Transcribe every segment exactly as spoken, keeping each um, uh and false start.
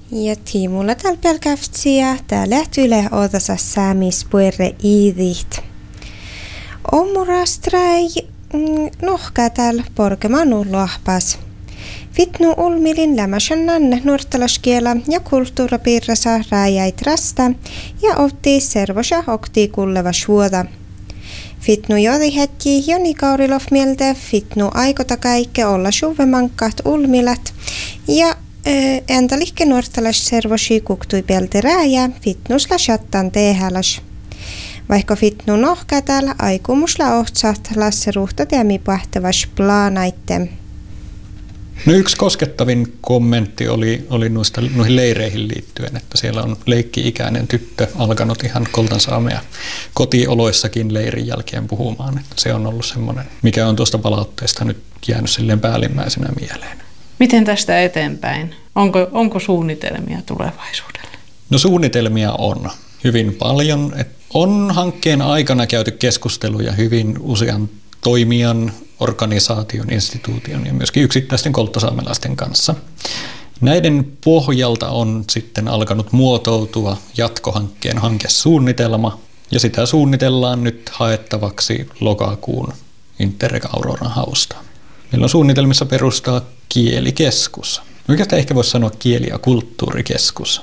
Ja tiimulla täällä pelkäftsiä, täällä lähtyle odasa saamis puerre iidit. Omurastrai nohkaa täällä porkemanu lohpas. Fitnu ulmilin lämäsannanne nuortalaskiela ja kulttuurapiirrasa rääjäit rasta ja otti servosa okti kulleva suoda. Fitnu jodi hetki Joni Kaurilov mieltä fitnu aikota kaikke olla suvemankkaat ulmilat ja entä liikke nuortalas servosi kuktui pelti rääjä fitnusla chattan teehäläs. Vaikka fitnu nohkaa täällä aikumusla ohtsat lasse ruhta teemi pahtavas plaanaitte. No yksi koskettavin kommentti oli, oli noista, noihin leireihin liittyen, että siellä on leikki-ikäinen tyttö alkanut ihan koltansaamea kotioloissakin leirin jälkeen puhumaan. Että se on ollut semmoinen, mikä on tuosta palautteesta nyt jäänyt silleen päällimmäisenä mieleen. Miten tästä eteenpäin? Onko, onko suunnitelmia tulevaisuudelle? No suunnitelmia on hyvin paljon. Et on hankkeen aikana käyty keskusteluja hyvin usean toimijan, organisaation, instituution ja myöskin yksittäisten kolttasaamelaisten kanssa. Näiden pohjalta on sitten alkanut muotoutua jatkohankkeen hankesuunnitelma ja sitä suunnitellaan nyt haettavaksi lokakuun Interreg Auroran hausta. Meillä on suunnitelmissa perustaa kielikeskus. Oikeastaan ehkä voisi sanoa kieli- ja kulttuurikeskus.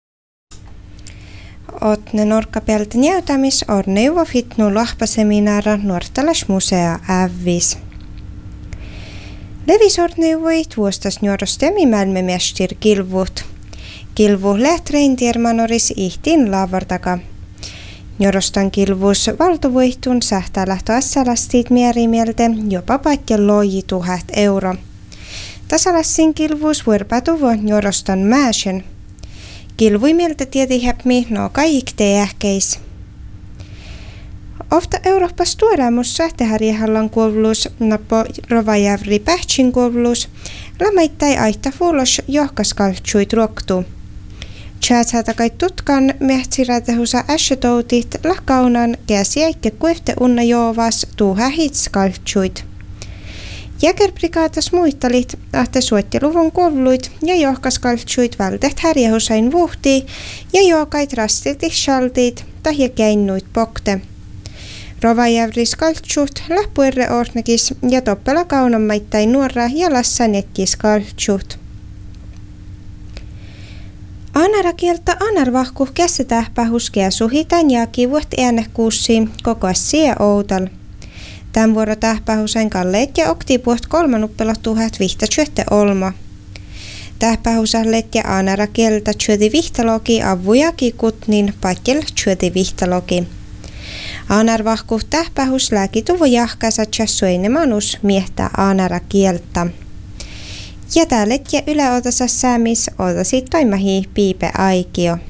Otne norkkapeltä näytämis on neuvo fitnu lahpaseminaara nuortalasmusea ävis. Levisorneuvoi tuostas nuorostemi mälmemestir kilvut. Kilvu lähtrein tiermanoris ihtiin laavartaka. Nuorostan kilvus valtuvuihtun sähtää lähtö assalastiit mierimielte jopa patja loji tuhat euro. Tasalassin kilvus vuorpatuvo nuorostan määsen. Kilvui mieltä tieti häpmi no kaikki ähkeis. Ofta Euroopassa tuoreamussa tehärihallan kuollus napo Rovajärvi Pähtsin kuollus lamaittai aihta fuulos johkaskaltsuit ruoktu. Tjäätsäätä kai tutkan mehtsiratehusa äsjötoutit lahkaunan käsi eikä kuefte unna joovas tuuhä hitskaltsuit. Jägerbrigaatas muittalit, että suotteluvun kuolluit ja johkaskaltsuit vältet härjähusain vuhtii ja jookait rastilti shaltit tai käinnuit pokte. Rovajärvis kaltsut lähpuerre ornekis ja toppela kaunammaittain nuora ja lassa netkis kaltsut. Anarakieltä anarvahku käsitähpähuskea suhitan ja kivuot äänekuussiin koko asia outal. Tämän vuoro tähpähusain kalleet ja oktipuot kolmanuppela tuhat vihtasyötte olma. Tähpähusalleet ja anarakieltä syöti vihtalogi avujaki kutnin patjel syöti vihtalogi. Anarvahku tähpähus lääkituvu jahkasatsa suenemanus miehtää anarakieltä. Ja täällä ja yläotassa säämis otasit toimahi piipe aikio.